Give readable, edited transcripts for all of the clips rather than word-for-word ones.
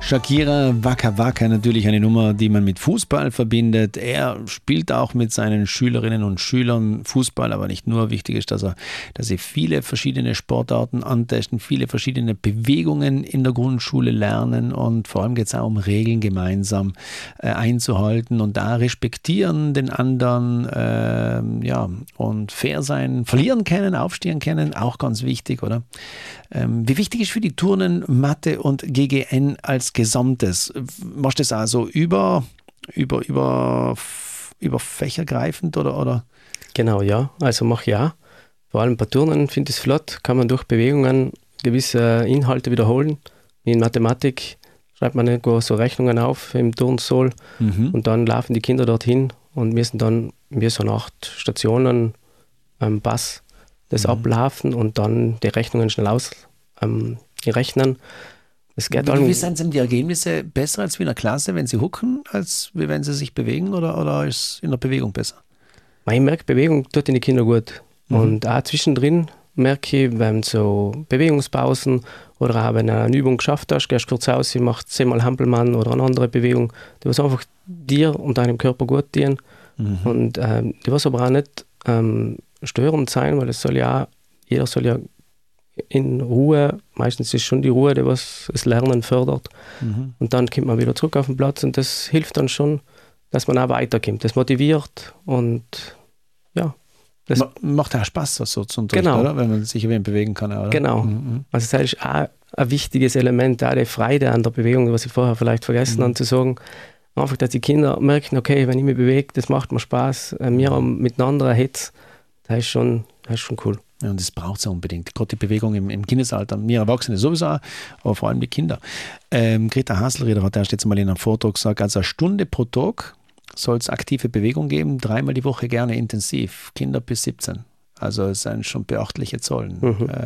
Shakira Waka Waka, natürlich eine Nummer, die man mit Fußball verbindet. Er spielt auch mit seinen Schülerinnen und Schülern Fußball, aber nicht nur. Wichtig ist, dass sie viele verschiedene Sportarten antesten, viele verschiedene Bewegungen in der Grundschule lernen und vor allem geht es auch um Regeln gemeinsam einzuhalten und da respektieren den anderen, und fair sein, verlieren können, aufstehen können, auch ganz wichtig, oder? Wie wichtig ist für die Turnen Mathe und GGN als Gesamtes? Machst du das also über fächergreifend oder? Genau, ja. Also mach ja. Vor allem bei Turnen finde ich es flott, kann man durch Bewegungen gewisse Inhalte wiederholen. Wie in Mathematik schreibt man irgendwo so Rechnungen auf im Turnsoll und dann laufen die Kinder dorthin und müssen dann wie so 8 Stationen am Pass das ablaufen und dann die Rechnungen schnell rechnen. Es geht wie sind denn die Ergebnisse besser als wie in der Klasse, wenn sie hucken, als wie wenn sie sich bewegen oder ist es in der Bewegung besser? Ich merke, Bewegung tut den Kindern gut. Und auch zwischendrin merke ich, wenn so Bewegungspausen oder auch wenn du eine Übung geschafft hast, gehst kurz raus, machst 10-mal Hampelmann oder eine andere Bewegung, die was einfach dir und deinem Körper gut tun. Und die was aber auch nicht störend sein, weil jeder soll ja in Ruhe, meistens ist schon die Ruhe, die was das Lernen fördert. Und dann kommt man wieder zurück auf den Platz und das hilft dann schon, dass man auch weiterkommt. Das motiviert und ja. Das macht auch Spaß, so zu unterrichten, oder? Wenn man sich bewegen kann, oder? Genau. Also das ist auch ein wichtiges Element, auch die Freude an der Bewegung, was ich vorher vielleicht vergessen habe zu sagen. Einfach, dass die Kinder merken, okay, wenn ich mich bewege, das macht mir Spaß. Wir haben miteinander Hitz, das ist schon cool. Ja, und das braucht es ja unbedingt. Gerade die Bewegung im Kindesalter. Wir Erwachsene sowieso, aber vor allem die Kinder. Greta Haselrieder hat erst jetzt mal in einem Vortrag gesagt, also 1 Stunde pro Tag soll es aktive Bewegung geben, 3-mal die Woche gerne intensiv. Kinder bis 17. Also es sind schon beachtliche Zahlen.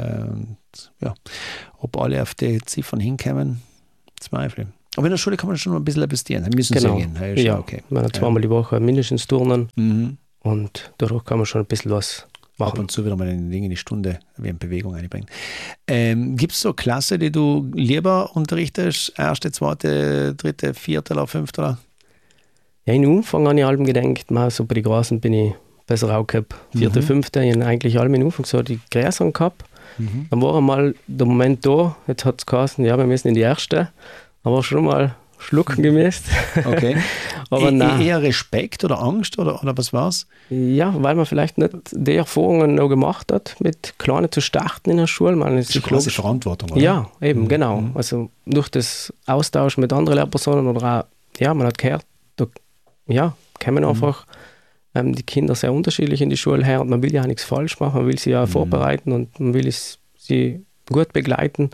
Ob alle auf die Ziffern hinkommen, zweifle. Aber in der Schule kann man schon ein bisschen investieren. Dann müssen sie gehen. Ja, okay. Man hat 2-mal die Woche mindestens Turnen und dadurch kann man schon ein bisschen was machen. Ab und zu wieder mal ein Ding in die Stunde wie in Bewegung einbringen. Gibt es so Klasse, die du lieber unterrichtest? 1., 2., 3., 4. oder 5. Oder? Ja, in Umfang habe ich allem gedacht, so bei den Großen bin ich besser auch gehabt. 4., 5. Ich habe eigentlich allem in Umfang so die Gräser gehabt. Dann war einmal der Moment da, jetzt hat es geheißen, ja, wir müssen in die 1. Aber schon mal schlucken gemäßt. Okay. Aber eher Respekt oder Angst oder was war's? Ja, weil man vielleicht nicht die Erfahrungen noch gemacht hat, mit Kleinen zu starten in der Schule. Das ist quasi Verantwortung, oder? Ja, eben, genau. Also durch das Austausch mit anderen Lehrpersonen oder auch, man hat gehört, da kommen einfach die Kinder sehr unterschiedlich in die Schule her und man will ja auch nichts falsch machen, man will sie ja vorbereiten und man will sie gut begleiten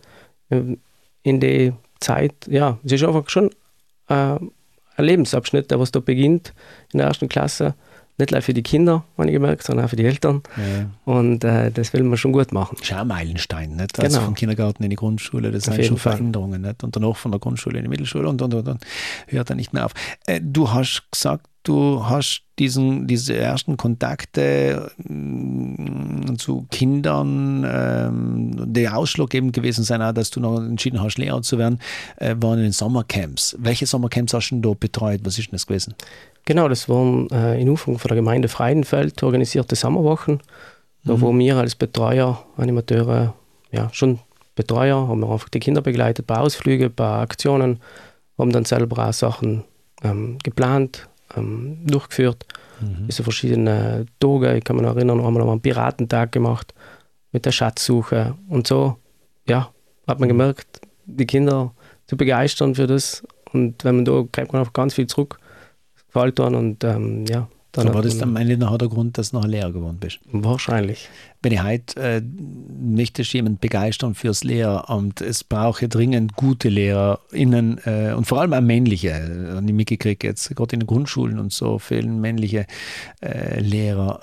in die Zeit. Ja, es ist einfach schon ein Lebensabschnitt, der was da beginnt in der 1. Klasse. Nicht nur für die Kinder, habe ich gemerkt, sondern auch für die Eltern. Ja. Und das will man schon gut machen. Das ist auch ein Meilenstein, nicht? Also genau. Vom Kindergarten in die Grundschule, das sind schon Veränderungen. Nicht? Und danach von der Grundschule in die Mittelschule und hört er nicht mehr auf. Du hast gesagt, du hast diese ersten Kontakte zu Kindern, die ausschlaggebend gewesen sein, auch, dass du noch entschieden hast, Lehrer zu werden, waren in den Sommercamps. Welche Sommercamps hast du da betreut? Was ist denn das gewesen? Genau, das waren in Umfang von der Gemeinde Freidenfeld organisierte Sommerwochen, da wo wir als Betreuer, Animateure, schon Betreuer, haben wir einfach die Kinder begleitet bei Ausflügen, bei Aktionen, haben dann selber auch Sachen geplant, durchgeführt. So verschiedene Tage, ich kann mich noch erinnern, haben wir noch einen Piratentag gemacht mit der Schatzsuche und so, hat man gemerkt, die Kinder zu begeistern für das und wenn man da kriegt man auch ganz viel zurück. Gefällt und dann war das dann am Ende nachher der Grund, dass du nachher Lehrer geworden bist? Wahrscheinlich. Wenn ich heute möchtest jemanden begeistern fürs Lehramt, es braucht ja dringend gute LehrerInnen und vor allem auch männliche. Habe ich mitgekriegt, jetzt gerade in den Grundschulen und so fehlen männliche Lehrer.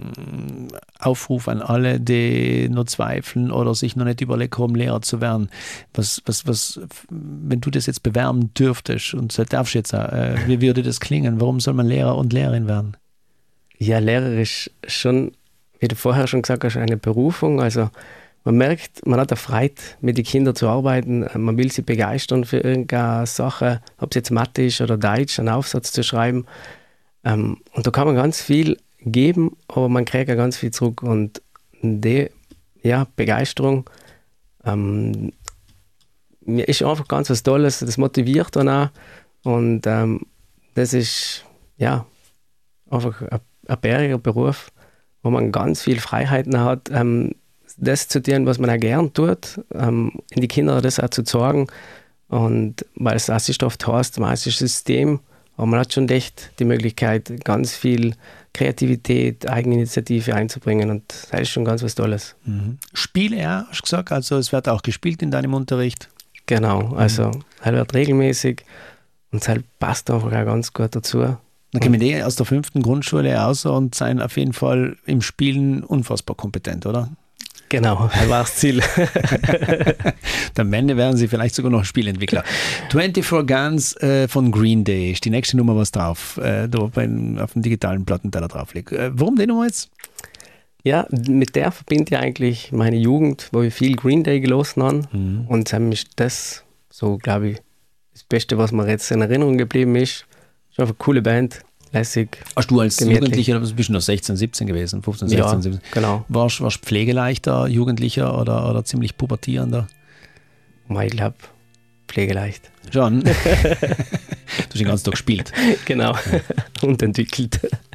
Aufruf an alle, die noch zweifeln oder sich noch nicht überlegt haben, Lehrer zu werden. Was, wenn du das jetzt bewerben dürftest und so darfst jetzt auch, wie würde das klingen? Warum soll man Lehrer und Lehrerin werden? Ja, Lehrer ist schon, wie du vorher schon gesagt hast, eine Berufung. Also man merkt, man hat eine Freude, mit den Kindern zu arbeiten. Man will sie begeistern für irgendeine Sache, ob es jetzt Mathe ist oder Deutsch, einen Aufsatz zu schreiben. Und da kann man ganz viel geben, aber man kriegt auch ganz viel zurück. Und die Begeisterung ist einfach ganz was Tolles. Das motiviert dann auch. Und das ist einfach ein bäriger Beruf, wo man ganz viel Freiheiten hat, das zu tun, was man auch gern tut, in die Kinder das auch zu zeigen. Und weil es auch sich oft heißt, man ist ein System, aber man hat schon echt die Möglichkeit, ganz viel Kreativität, Eigeninitiative einzubringen, und das ist schon ganz was Tolles. Spiele hast du gesagt, also es wird auch gespielt in deinem Unterricht? Genau, also es wird regelmäßig und es passt einfach auch ganz gut dazu. Dann kommen die aus der 5. Grundschule raus und sind auf jeden Fall im Spielen unfassbar kompetent, oder? Genau, das war das Ziel. Am Ende werden sie vielleicht sogar noch Spielentwickler. 24 Guns von Green Day ist die nächste Nummer, was drauf, da auf dem digitalen Plattenteller drauf liegt. Warum die Nummer jetzt? Ja, mit der verbinde ich eigentlich meine Jugend, wo wir viel Green Day gelassen haben. Und ist das so, glaube ich, das Beste, was mir jetzt in Erinnerung geblieben ist. Ist einfach eine coole Band. Lässig. Hast du als Jugendlicher, du bist noch 16, 17 gewesen, 15, 16, ja, 17? Genau. Warst du pflegeleichter Jugendlicher oder ziemlich pubertierender? Ich glaube, pflegeleicht. Schon? Du hast den ganzen Tag gespielt. Genau. Und entwickelt.